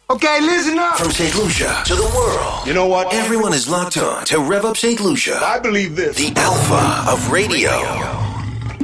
Okay, listen up. From St. Lucia to the world. You know what? Everyone is locked on to Rev Up St. Lucia. I believe this. The alpha of radio.